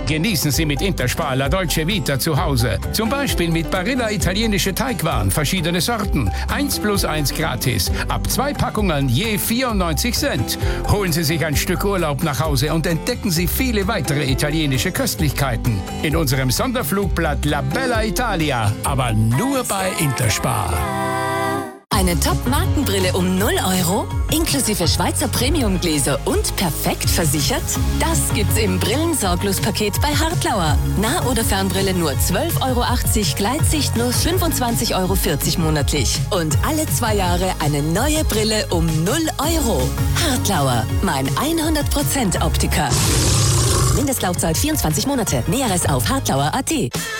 Genießen Sie mit Interspar La Dolce Vita zu Hause. Zum Beispiel mit Barilla italienische Teigwaren, verschiedene Sorten. 1+1 gratis. Ab 2 Packungen je 94 Cent. Holen Sie sich ein Stück Urlaub nach Hause und entdecken Sie viele weitere italienische Köstlichkeiten. In unserem Sonderflugblatt La Bella Italia. Aber nur bei Interspar. Eine Top-Markenbrille um 0 €, inklusive Schweizer Premiumgläser und perfekt versichert? Das gibt's im Brillensorglos-Paket bei Hartlauer. Nah- oder Fernbrille nur 12,80 €, Gleitsicht nur 25,40 € monatlich. Und alle 2 Jahre eine neue Brille um 0 €. Hartlauer, mein 100% Optiker. Mindestlaufzeit 24 Monate. Näheres auf hartlauer.at.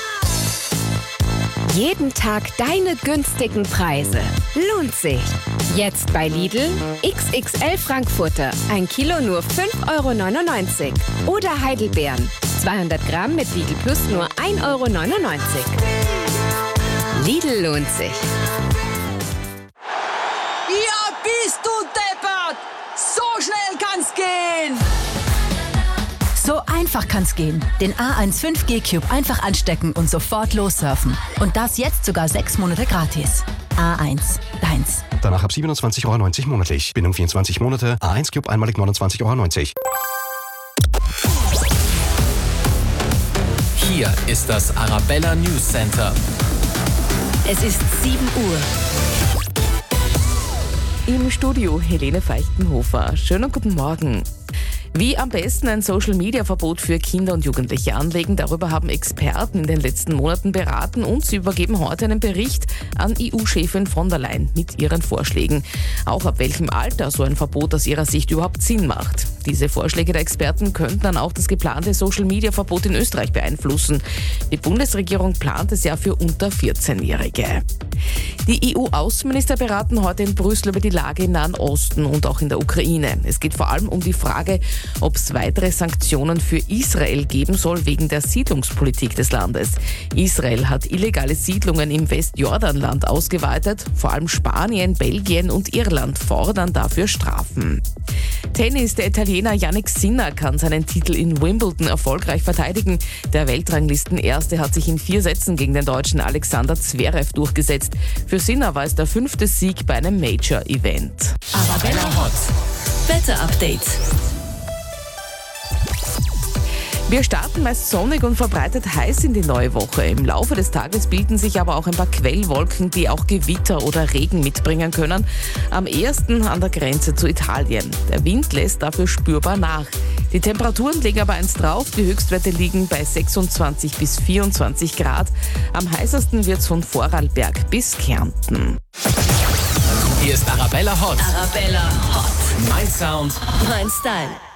Jeden Tag deine günstigen Preise. Lohnt sich. Jetzt bei Lidl XXL Frankfurter. 1 Kilo nur 5,99 €. Oder Heidelbeeren. 200 Gramm mit Lidl Plus nur 1,99 €. Lidl lohnt sich. Ja, bist du deppert! So schnell kann's gehen! So einfach kann's gehen. Den A1 5G Cube einfach anstecken und sofort lossurfen. Und das jetzt sogar 6 Monate gratis. A1, deins. Danach ab 27,90 € monatlich. Bindung 24 Monate. A1 Cube einmalig 29,90 €. Hier ist das Arabella News Center. Es ist 7 Uhr. Im Studio Helene Feichtenhofer. Schönen guten Morgen. Wie am besten ein Social-Media-Verbot für Kinder und Jugendliche anlegen, darüber haben Experten in den letzten Monaten beraten und sie übergeben heute einen Bericht an EU-Chefin von der Leyen mit ihren Vorschlägen. Auch ab welchem Alter so ein Verbot aus ihrer Sicht überhaupt Sinn macht. Diese Vorschläge der Experten könnten dann auch das geplante Social-Media-Verbot in Österreich beeinflussen. Die Bundesregierung plant es ja für unter 14-Jährige. Die EU-Außenminister beraten heute in Brüssel über die Lage im Nahen Osten und auch in der Ukraine. Es geht vor allem um die Frage, ob es weitere Sanktionen für Israel geben soll wegen der Siedlungspolitik des Landes. Israel hat illegale Siedlungen im Westjordanland ausgeweitet. Vor allem Spanien, Belgien und Irland fordern dafür Strafen. Tennis: Der Italiener Jannik Sinner kann seinen Titel in Wimbledon erfolgreich verteidigen. Der Weltranglistenerste hat sich in 4 Sätzen gegen den Deutschen Alexander Zverev durchgesetzt. Für Sinner war es der 5. Sieg bei einem Major-Event. Arabella Hot. Wetter-Update. Wir starten meist sonnig und verbreitet heiß in die neue Woche. Im Laufe des Tages bilden sich aber auch ein paar Quellwolken, die auch Gewitter oder Regen mitbringen können. Am ehesten an der Grenze zu Italien. Der Wind lässt dafür spürbar nach. Die Temperaturen legen aber eins drauf. Die Höchstwerte liegen bei 26 bis 24 Grad. Am heißesten wird es von Vorarlberg bis Kärnten. Hier ist Arabella Hot. Arabella Hot. Mein Sound. Mein Style.